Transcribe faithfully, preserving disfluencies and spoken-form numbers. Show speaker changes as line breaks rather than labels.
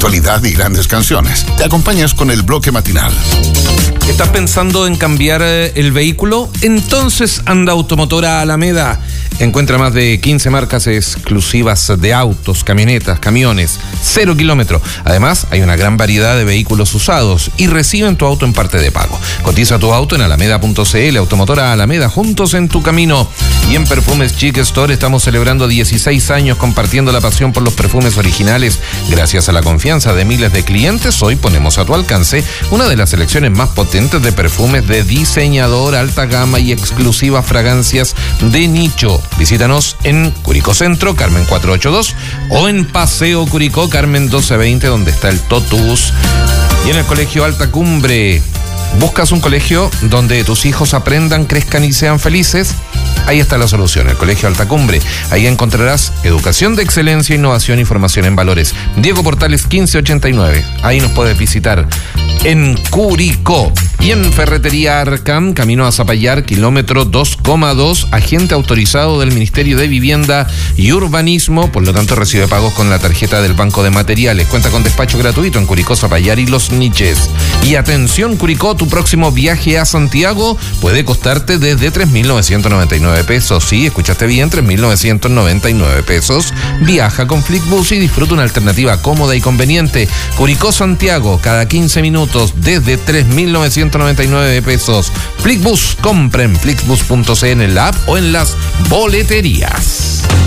actualidad y grandes canciones. Te acompañas con el bloque matinal.
¿Estás pensando en cambiar el vehículo? Entonces anda Automotora Alameda. Encuentra más de quince marcas exclusivas de autos, camionetas, camiones, cero kilómetro. Además, hay una gran variedad de vehículos usados y reciben tu auto en parte de pago. Cotiza tu auto en alameda punto c l. Automotora Alameda, juntos en tu camino. Y en Perfumes Chic Store estamos celebrando dieciséis años compartiendo la pasión por los perfumes originales. Gracias a la confianza de miles de clientes, hoy ponemos a tu alcance una de las selecciones más potentes de perfumes de diseñador, alta gama y exclusivas fragancias de nicho. Visítanos en Curicó Centro, Carmen cuatrocientos ochenta y dos, o en Paseo Curicó, Carmen doce veinte, donde está el Totus. Y en el Colegio Alta Cumbre. ¿Buscas un colegio donde tus hijos aprendan, crezcan y sean felices? Ahí está la solución, el Colegio Alta Cumbre. Ahí encontrarás educación de excelencia, innovación y formación en valores. Diego Portales quince ochenta y nueve. Ahí nos puedes visitar en Curicó. Y en Ferretería Arcam, camino a Zapallar, kilómetro dos coma dos, agente autorizado del Ministerio de Vivienda y Urbanismo, por lo tanto recibe pagos con la tarjeta del Banco de Materiales. Cuenta con despacho gratuito en Curicó, Zapallar y Los Niches. Y atención, Curicó, tu próximo viaje a Santiago puede costarte desde tres mil novecientos noventa y nueve pesos. Sí, escuchaste bien, tres mil novecientos noventa y nueve pesos. Viaja con Flixbus y disfruta una alternativa cómoda y conveniente. Curicó, Santiago, cada quince minutos desde tres mil novecientos noventa y nueve pesos. Flixbus, compra en flixbus punto c l en la app o en las boleterías.